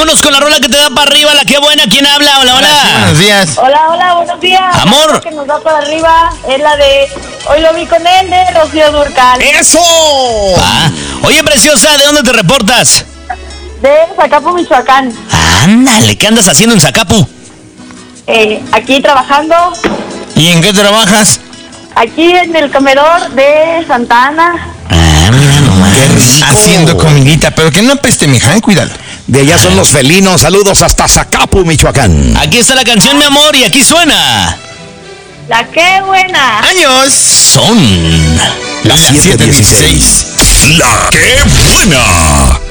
vámonos con la rola que te da para arriba, la que buena. ¿Quién habla? Hola, hola. Sí, buenos días. Hola, buenos días. Amor. La que nos da para arriba es la de Hoy lo vi con él, de Rocío Dúrcal. ¡Eso! Oye, preciosa, ¿de dónde te reportas? De Zacapu, Michoacán. Ándale, ¿qué andas haciendo en Zacapu? Aquí trabajando, ¿Y en qué trabajas? aquí en el comedor de Santa Ana. Mira nomás. ¡Qué rico! Haciendo comidita, pero que no apeste, mija, cuídalo. De allá son los felinos. Saludos hasta Zacapu, Michoacán. Aquí está la canción, mi amor, y aquí suena. La que buena. ¡Años! Son Las 7:16. La que buena.